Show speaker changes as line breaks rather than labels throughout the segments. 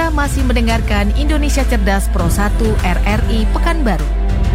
Anda masih mendengarkan Indonesia Cerdas Pro 1 RRI Pekanbaru.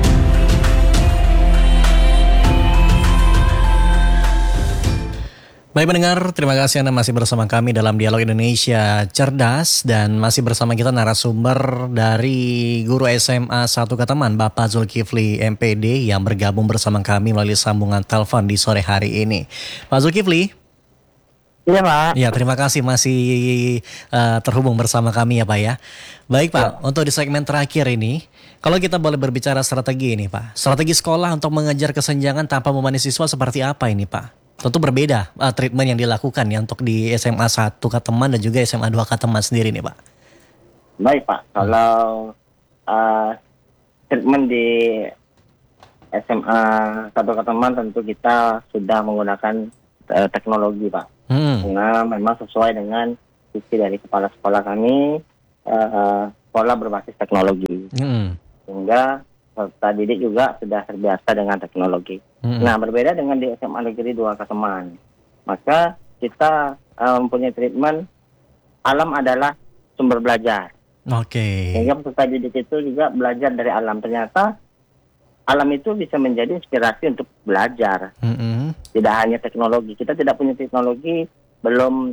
Baik pendengar, terima kasih Anda masih bersama kami dalam Dialog Indonesia Cerdas. Dan masih bersama kita narasumber dari Guru SMA 1 Kateman, Bapak Zulkifli MPD, yang bergabung bersama kami melalui sambungan telepon di sore hari ini. Pak Zulkifli.
Iya Pak.
Ya, terima kasih masih terhubung bersama kami ya Pak ya. Baik Pak, untuk di segmen terakhir ini, kalau kita boleh berbicara strategi ini Pak. Strategi sekolah untuk mengejar kesenjangan tanpa membebani siswa seperti apa ini Pak? Tentu berbeda treatment yang dilakukan ya untuk di SMA 1 Kateman dan juga SMA 2 Kateman sendiri nih Pak.
Baik Pak, kalau treatment di SMA 1 Kateman tentu kita sudah menggunakan teknologi Pak. Karena memang sesuai dengan visi dari kepala sekolah kami, sekolah berbasis teknologi. Sehingga peserta didik juga sudah terbiasa dengan teknologi. Nah, berbeda dengan di SMA Negeri 2 Kateman. Maka kita mempunyai treatment alam adalah sumber belajar. Sehingga peserta didik itu juga belajar dari alam. Ternyata alam itu bisa menjadi inspirasi untuk belajar. Tidak hanya teknologi. Kita tidak punya teknologi, belum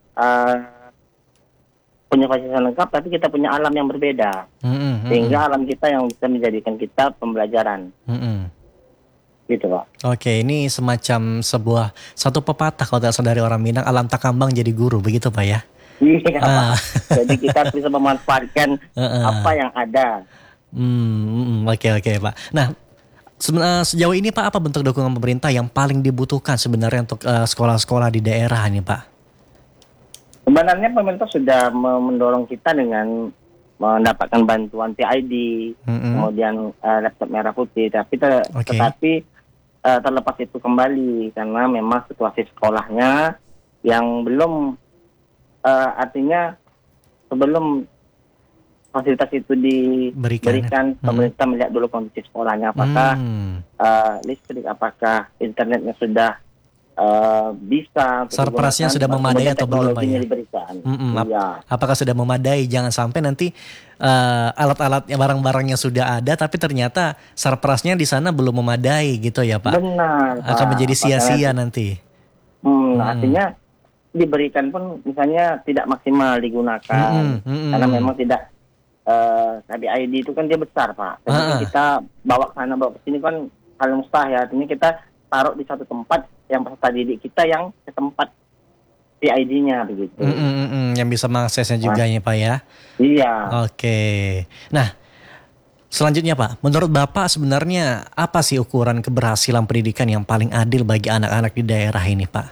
punya fasilitas lengkap, tapi kita punya alam yang berbeda. Sehingga alam kita yang bisa menjadikan kita pembelajaran. Gitu Pak.
Oke, ini semacam satu pepatah kalau tidak salah dari orang Minang, alam tak kambang jadi guru, begitu Pak ya?
Iya Pak. Jadi kita bisa memanfaatkan apa yang ada.
Oke Pak. Nah, sejauh ini Pak, apa bentuk dukungan pemerintah yang paling dibutuhkan sebenarnya untuk sekolah-sekolah di daerah ini Pak?
Sebenarnya pemerintah sudah mendorong kita dengan mendapatkan bantuan PID, kemudian laptop merah putih, tetapi terlepas itu kembali karena memang situasi sekolahnya yang belum, artinya sebelum fasilitas itu diberikan, pemerintah melihat dulu kondisi sekolahnya, apakah listrik, apakah internetnya sudah bisa,
sarprasnya sudah memadai atau belum Pak ya? Apakah sudah memadai? Jangan sampai nanti alat-alatnya, barang-barangnya sudah ada tapi ternyata sarprasnya di sana belum memadai gitu ya Pak?
Benar Pak.
Akan menjadi sia-sia nanti.
Artinya diberikan pun misalnya tidak maksimal digunakan karena memang tidak ID itu kan dia besar Pak. Jadi kita bawa ke sana bawa ke sini kan hal mustahil ya. Artinya kita taruh di satu tempat yang peserta didik kita yang ke tempat PID-nya begitu.
Yang bisa mengaksesnya juga ya Pak ya?
Iya.
Oke. Nah, selanjutnya Pak, menurut Bapak sebenarnya apa sih ukuran keberhasilan pendidikan yang paling adil bagi anak-anak di daerah ini Pak?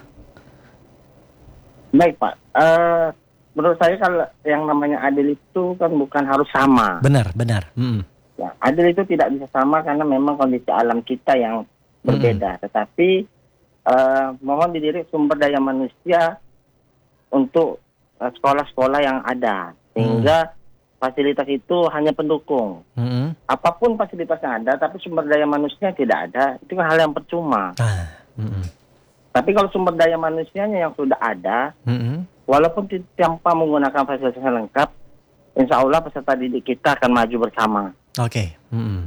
Baik Pak, menurut saya kalau yang namanya adil itu kan bukan harus sama.
Benar.
Ya, adil itu tidak bisa sama karena memang kondisi alam kita yang berbeda. Tetapi mohon dilirik sumber daya manusia untuk sekolah-sekolah yang ada. Sehingga fasilitas itu hanya pendukung. Apapun fasilitas yang ada, tapi sumber daya manusia tidak ada, itu kan hal yang percuma. Tapi kalau sumber daya manusianya yang sudah ada, walaupun tanpa menggunakan fasilitas yang lengkap, insya Allah peserta didik kita akan maju bersama.
Oke.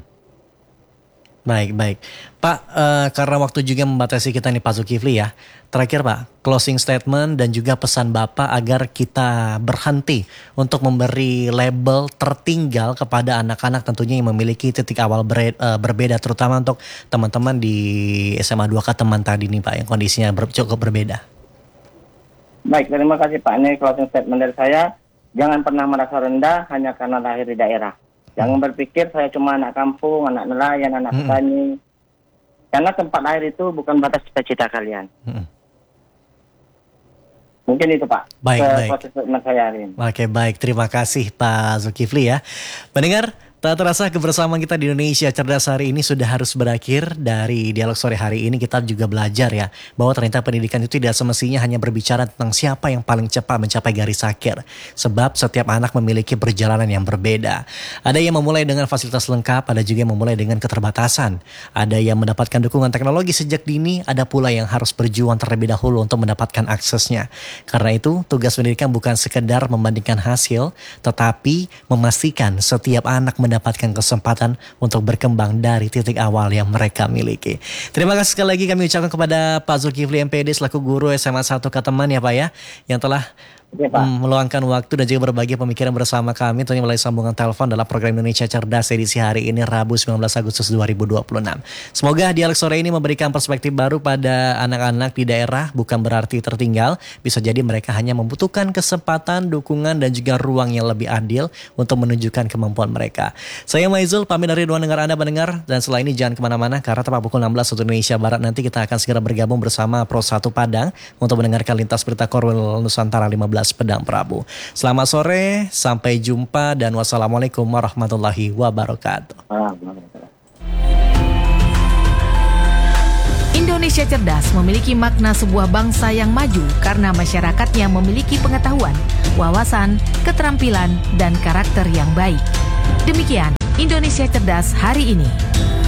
Baik. Pak, karena waktu juga membatasi kita nih Pak Zulkifli ya. Terakhir Pak, closing statement dan juga pesan Bapak agar kita berhenti untuk memberi label tertinggal kepada anak-anak tentunya yang memiliki titik awal berbeda, terutama untuk teman-teman di SMA 2 Kateman tadi nih Pak, yang kondisinya cukup berbeda.
Baik, terima kasih Pak. Ini closing statement dari saya. Jangan pernah merasa rendah hanya karena lahir di daerah. Jangan berpikir saya cuma anak kampung, anak nelayan, anak petani. Karena tempat lahir itu bukan batas cita-cita kalian. Mungkin itu Pak.
Baik.
Proses saya hari ini.
Oke, baik. Terima kasih Pak Zulkifli ya. Pendengar, Tak terasa kebersamaan kita di Indonesia Cerdas hari ini sudah harus berakhir. Dari dialog sore hari ini kita juga belajar ya bahwa ternyata pendidikan itu tidak semestinya hanya berbicara tentang siapa yang paling cepat mencapai garis akhir. Sebab setiap anak memiliki perjalanan yang berbeda. Ada yang memulai dengan fasilitas lengkap, ada juga yang memulai dengan keterbatasan. Ada yang mendapatkan dukungan teknologi sejak dini, ada pula yang harus berjuang terlebih dahulu untuk mendapatkan aksesnya. Karena itu tugas pendidikan bukan sekedar membandingkan hasil, tetapi memastikan setiap anak mendapatkan kesempatan untuk berkembang dari titik awal yang mereka miliki. Terima kasih sekali lagi kami ucapkan kepada Pak Zulkifli MPD selaku guru SMA 1 Kateman ya Pak ya, yang telah meluangkan waktu dan juga berbagi pemikiran bersama kami tentunya melalui sambungan telepon dalam program Indonesia Cerdas edisi hari ini Rabu 19 Agustus 2026. Semoga dialog sore ini memberikan perspektif baru pada anak-anak di daerah, bukan berarti tertinggal. Bisa jadi mereka hanya membutuhkan kesempatan, dukungan dan juga ruang yang lebih adil untuk menunjukkan kemampuan mereka. Saya Maizul pamit dari ruang dengar Anda mendengar, dan setelah ini jangan kemana-mana karena tepat pukul 16 waktu Indonesia Barat nanti kita akan segera bergabung bersama Pro 1 Padang untuk mendengarkan lintas berita Korwil Nusantara 15 Pedang Prabu. Selamat sore, sampai jumpa dan wassalamualaikum warahmatullahi wabarakatuh.
Indonesia Cerdas memiliki makna sebuah bangsa yang maju karena masyarakatnya memiliki pengetahuan, wawasan, keterampilan, dan karakter yang baik. Demikian Indonesia Cerdas hari ini.